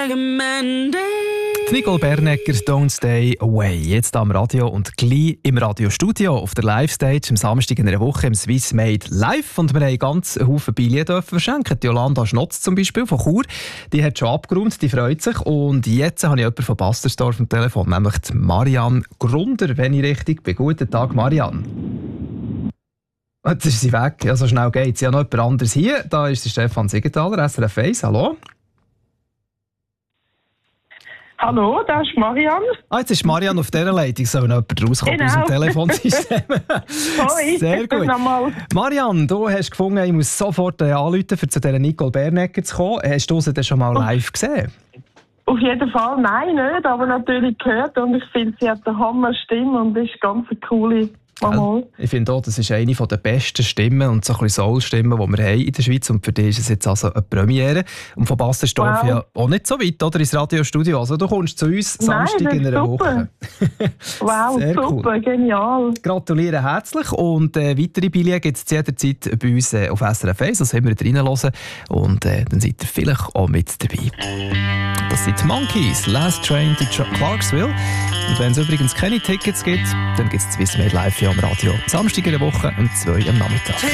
recommended. Nicole Bernecker, Don't Stay Away. Jetzt am Radio und gleich im Radiostudio auf der Live-Stage am Samstag in einer Woche im Swiss Made Live. Und wir haben ganz Haufen Billionen verschenken. Die Jolanda Schnotz zum Beispiel von Chur, die hat schon abgeräumt, die freut sich. Und jetzt habe ich jemanden von Bastersdorf am Telefon, nämlich die Marianne Grunder, wenn ich richtig bin. Guten Tag, Marianne. Jetzt ist sie weg. Ja, so schnell geht's. Ich habe noch jemand anderes hier. Da ist der Stefan Siegenthaler, SRF 1. Hallo. Hallo, da ist Marianne. Jetzt ist Marianne auf dieser Leitung. Soll noch jemand rauskommen aus dem Telefonsystem? Hoi, Sehr gut. Marianne, du hast gefunden, ich muss sofort anrufen, um zu dieser Nicole Bernecker zu kommen. Hast du sie denn schon mal live gesehen? Auf jeden Fall, nein, nicht, aber natürlich gehört. Und ich finde, sie hat eine Hammer-Stimme und ist ganz eine coole Mama. Ich finde auch, das ist eine der besten Stimmen und so ein bisschen Soul-Stimmen, die wir haben in der Schweiz. Und für dich ist es jetzt also eine Premiere. Und von Bastersdorf ja auch nicht so weit, oder? Ins Radiostudio. Also du kommst zu uns Samstag in einer Woche. Wow, sehr super, cool. Genial. Gratuliere herzlich. Und weitere Billionen gibt es jederzeit bei uns auf SRF 1. Also immer reinhören. Und dann seid ihr vielleicht auch mit dabei. Das sind die Monkeys, Last Train to Clarksville. Und wenn es übrigens keine Tickets gibt, dann gibt es Swiss Made Live hier am Radio. Samstag in der Woche um 2 am Nachmittag.